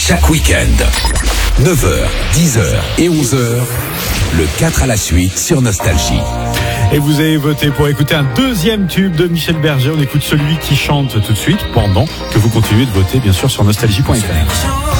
Chaque week-end, 9h, 10h et 11h, le 4 à la suite sur Nostalgie. Et vous avez voté pour écouter un deuxième tube de Michel Berger. On écoute celui qui chante tout de suite, pendant que vous continuez de voter, bien sûr, sur nostalgie.fr.